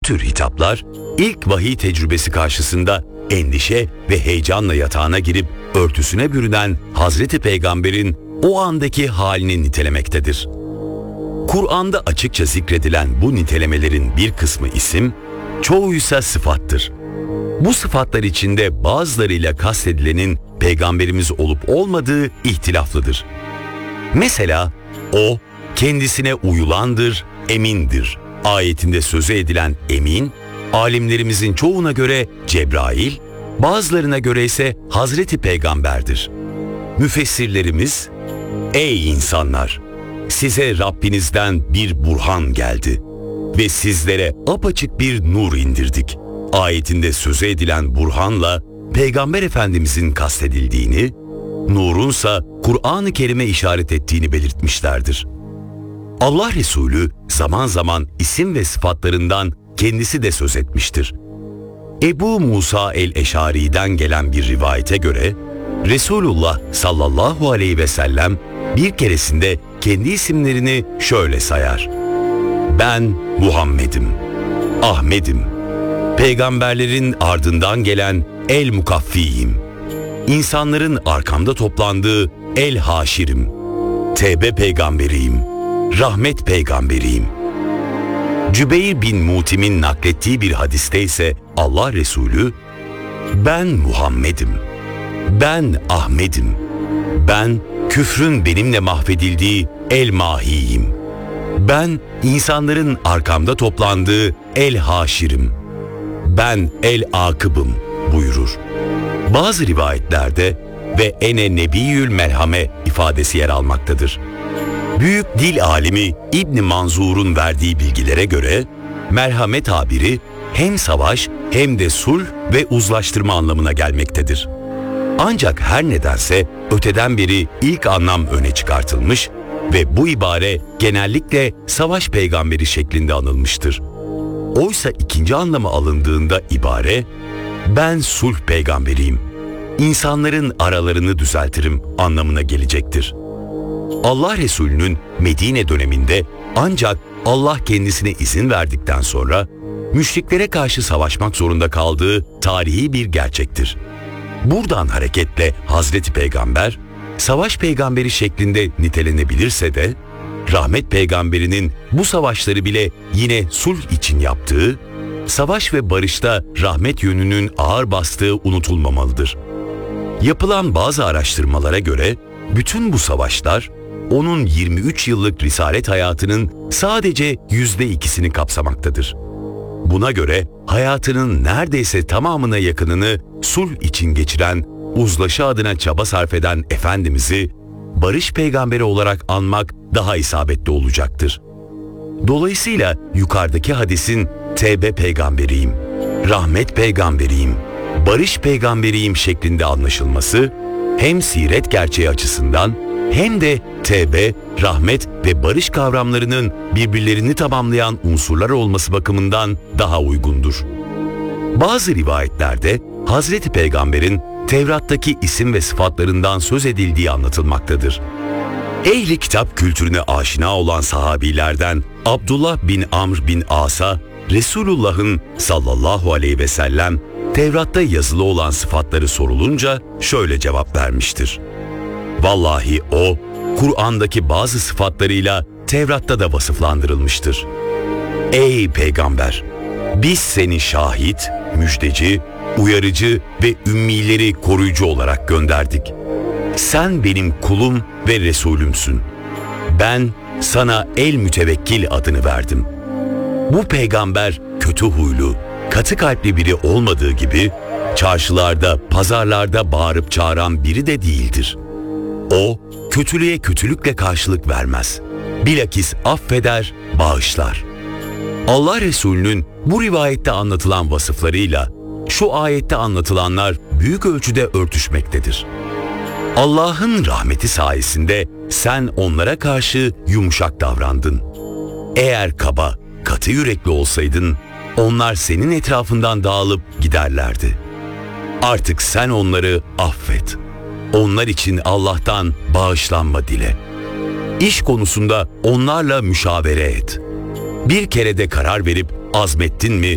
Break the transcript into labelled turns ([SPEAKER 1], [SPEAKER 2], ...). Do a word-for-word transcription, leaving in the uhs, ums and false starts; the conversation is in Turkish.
[SPEAKER 1] tür hitaplar ilk vahiy tecrübesi karşısında endişe ve heyecanla yatağına girip örtüsüne bürünen Hazreti Peygamber'in o andaki halini nitelemektedir. Kur'an'da açıkça zikredilen bu nitelemelerin bir kısmı isim, çoğuysa sıfattır. Bu sıfatlar içinde bazılarıyla kastedilenin Peygamberimiz olup olmadığı ihtilaflıdır. Mesela o kendisine uyulandır, emindir. Ayetinde sözü edilen emin, alimlerimizin çoğuna göre Cebrail, bazılarına göre ise Hazreti Peygamber'dir. Müfessirlerimiz, ey insanlar! Size Rabbinizden bir burhan geldi ve sizlere apaçık bir nur indirdik. Ayetinde sözü edilen burhanla Peygamber Efendimizin kastedildiğini, nurunsa Kur'an-ı Kerim'e işaret ettiğini belirtmişlerdir. Allah Resulü zaman zaman isim ve sıfatlarından kendisi de söz etmiştir. Ebu Musa el-Eşari'den gelen bir rivayete göre, Resulullah sallallahu aleyhi ve sellem bir keresinde kendi isimlerini şöyle sayar: ben Muhammed'im, Ahmet'im, peygamberlerin ardından gelen el-Mukaffi'yim, insanların arkamda toplandığı el-Haşir'im, Tevbe peygamberiyim, rahmet peygamberiyim. Cübeyr bin Mutim'in naklettiği bir hadiste ise Allah Resulü, ben Muhammed'im, ben Ahmet'im, ben küfrün benimle mahvedildiği el-Mahi'yim, ben insanların arkamda toplandığı el-Haşir'im, ben el-Akıb'ım buyurur. Bazı rivayetlerde ve ene nebiyyül melhame ifadesi yer almaktadır. Büyük dil alimi İbn Manzur'un verdiği bilgilere göre merhamet tabiri hem savaş hem de sulh ve uzlaştırma anlamına gelmektedir. Ancak her nedense öteden beri ilk anlam öne çıkartılmış ve bu ibare genellikle savaş peygamberi şeklinde anılmıştır. Oysa ikinci anlamı alındığında ibare, ben sulh peygamberiyim, insanların aralarını düzeltirim anlamına gelecektir. Allah Resulü'nün Medine döneminde ancak Allah kendisine izin verdikten sonra müşriklere karşı savaşmak zorunda kaldığı tarihi bir gerçektir. Buradan hareketle Hazreti Peygamber, savaş peygamberi şeklinde nitelenebilirse de, rahmet peygamberinin bu savaşları bile yine sulh için yaptığı, savaş ve barışta rahmet yönünün ağır bastığı unutulmamalıdır. Yapılan bazı araştırmalara göre, bütün bu savaşlar, onun yirmi üç yıllık risalet hayatının sadece yüzde ikisini kapsamaktadır. Buna göre hayatının neredeyse tamamına yakınını sulh için geçiren, uzlaşı adına çaba sarf eden Efendimiz'i barış peygamberi olarak anmak daha isabetli olacaktır. Dolayısıyla yukarıdaki hadisin Tevbe peygamberiyim, rahmet peygamberiyim, barış peygamberiyim şeklinde anlaşılması hem siret gerçeği açısından hem de tevbe, rahmet ve barış kavramlarının birbirlerini tamamlayan unsurlar olması bakımından daha uygundur. Bazı rivayetlerde Hazreti Peygamber'in Tevrat'taki isim ve sıfatlarından söz edildiği anlatılmaktadır. Ehli kitap kültürüne aşina olan sahabilerden Abdullah bin Amr bin As'a Resulullah'ın sallallahu aleyhi ve sellem Tevrat'ta yazılı olan sıfatları sorulunca şöyle cevap vermiştir: vallahi o, Kur'an'daki bazı sıfatlarıyla Tevrat'ta da vasıflandırılmıştır. Ey Peygamber! Biz seni şahit, müjdeci, uyarıcı ve ümmileri koruyucu olarak gönderdik. Sen benim kulum ve Resulümsün. Ben sana el-mütevekkil adını verdim. Bu peygamber kötü huylu, katı kalpli biri olmadığı gibi, çarşılarda, pazarlarda bağırıp çağıran biri de değildir. O, kötülüğe kötülükle karşılık vermez. Bilakis affeder, bağışlar. Allah Resulü'nün bu rivayette anlatılan vasıflarıyla şu ayette anlatılanlar büyük ölçüde örtüşmektedir. Allah'ın rahmeti sayesinde sen onlara karşı yumuşak davrandın. Eğer kaba, katı yürekli olsaydın, onlar senin etrafından dağılıp giderlerdi. Artık sen onları affet. Onlar için Allah'tan bağışlanma dile. İş konusunda onlarla müşavere et. Bir kerede karar verip azmettin mi